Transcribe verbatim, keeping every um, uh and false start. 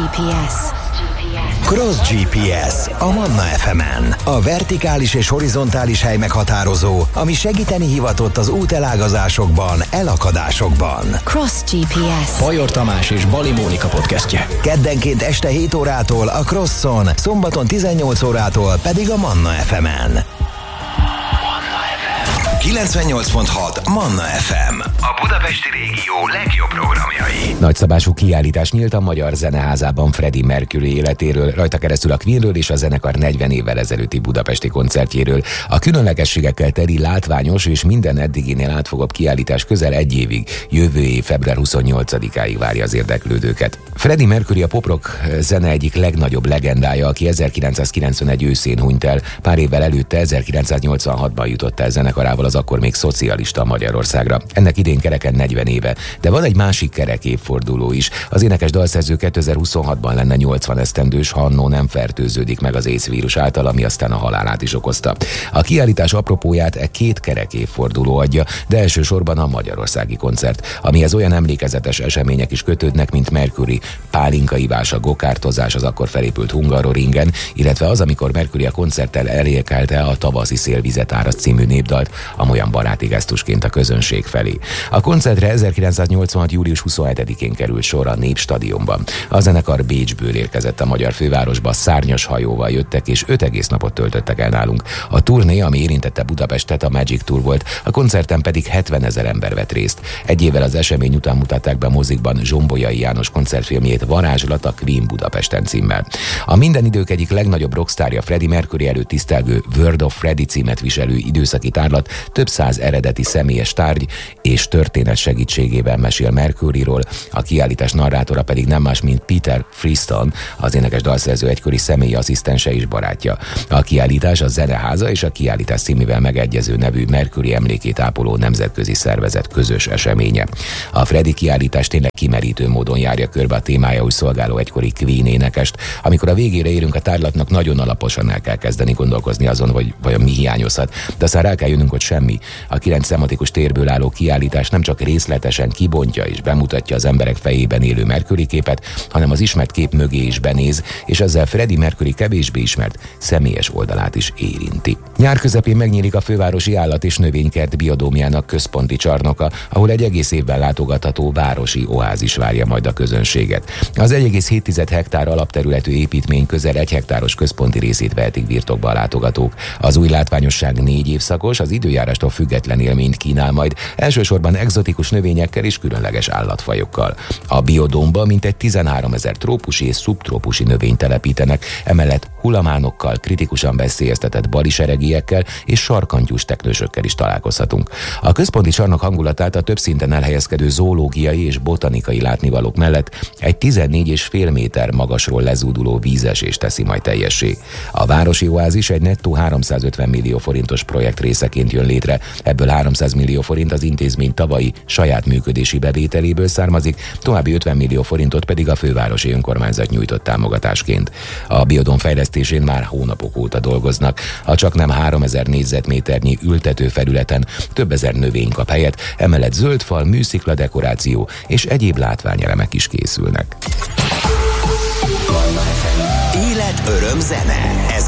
pé es. Cross gé pé es a Manna ef emen. A vertikális és horizontális hely meghatározó, ami segíteni hivatott az útelágazásokban, elakadásokban. Cross gé pé es. Bajor Tamás és Bali Mónika podcastje. Keddenként este hét órától a Crosson, szombaton tizennyolc órától pedig a Manna ef emen. kilencvennyolc pont hat Manna ef em. A budapesti régió legjobb programjai. Nagyszabású kiállítás nyílt a Magyar Zeneházában Freddie Mercury életéről, rajta keresztül a Queenről és a zenekar negyven évvel ezelőtti budapesti koncertjéről. A különlegességekkel teli látványos és minden eddiginél átfogóbb kiállítás közel egy évig, jövő év február huszonnyolcadikáig várja az érdeklődőket. Freddie Mercury a pop-rock zene egyik legnagyobb legendája, aki ezerkilencszázkilencvenegy őszén hunyt el, pár évvel előtte ezerkilencszáznyolcvanhatban jutott el zenekarával az akkor még szocialista Magyarországra. Ennek idén kereken negyven éve, de van egy másik kerek évforduló is. Az énekes dalszerző kétezer-huszonhatban lenne nyolcvan esztendős, ha annó nem fertőződik meg az ész vírus által, ami aztán a halálát is okozta. A kiállítás apropóját e két kerek évforduló adja, de elsősorban a magyarországi koncert, amihez olyan emlékezetes események is kötődnek, mint Mercury pálinkaivás, gokártozás az akkor felépült Hungaroringen, illetve az, amikor Mercury a koncerttel elénekelte a Tavaszi szélvizet áraszt című népdalt, amolyan baráti gesztusként a közönség felé. A koncertre ezerkilencszáznyolcvanhat július huszonhetedikén került sor a Népstadionban. A zenekar Bécsből érkezett a magyar fővárosba, szárnyas hajóval jöttek, és öt egész napot töltöttek el nálunk. A turné, ami érintette Budapestet, a Magic Tour volt, a koncerten pedig hetvenezer ember vett részt. Egy évvel az esemény után mutatták be a mozikban Zsombolyai János koncertfilmjét, Varázslat a Queen Budapesten címmel. A minden idők egyik legnagyobb rockstárja, Freddie Mercury előtt tisztelgő World of Freddie címet viselő időszaki tárlat több száz eredeti személyes tárgy és történet segítségével mesél Mercuryról, a kiállítás narrátora pedig nem más, mint Peter Freestone, az énekes dalszerző egykori személyi asszisztense és barátja. A kiállítás a Zeneháza és a kiállítás címével megegyező nevű Mercury emlékét ápoló nemzetközi szervezet közös eseménye. A Freddie kiállítás tényleg kimerítő módon járja körbe a témájául szolgáló egykori Queen énekest. Amikor a végére érünk a tárlatnak, nagyon alaposan el kell kezdeni gondolkozni azon, hogy vajon mi hiányozhat, de aztán rá kell jönnünk, hogy semmi. A kilenc szematikus térből álló kiállítás nem csak részletesen kibontja és bemutatja az emberek fejében élő Mercury képet, hanem az ismert kép mögé is benéz, és ezzel Freddie Mercury kevésbé ismert személyes oldalát is érinti. Nyár közepén megnyílik a fővárosi állat- és növénykert biodómjának központi csarnoka, ahol egy egész évben látogatható városi oázis várja majd a közönséget. Az egy egész hét hektár alapterületű építmény közel egy hektáros központi részét vehetik birtokba a látogatók. Az új látványosság négy évszakos, az időjárástól független élményt kínál majd, elsősorban egzotikus növényekkel és különleges állatfajokkal. A biodómba mintegy tizenháromezer trópusi és szubtrópusi növényt telepítenek, emellett hulamánokkal, kritikusan veszélyeztetett baliseregiekkel és sarkantyús teknősökkel is találkozhatunk. A központi csarnok hangulatát a több szinten elhelyezkedő zoológiai és botanikai látnivalók mellett egy tizennégy és fél méter magasról lezúduló vízesés teszi majd teljessé. A városi oázis egy nettó háromszázötven millió forintos projekt részeként jön létre, ebből háromszáz millió forint az intézmény tavalyi saját működési bevételéből származik, további ötven millió forintot pedig a fővárosi önkormányzat nyújtott támogatásként. A biodóm fejlesztésén már hónapok óta dolgoznak. A csaknem háromezer négyzetméternyi ültető felületen több ezer növény kap helyet, emellett zöldfal, műszikla dekoráció és egyéb látványelemek is készülnek. Élet, öröm, zene. Ez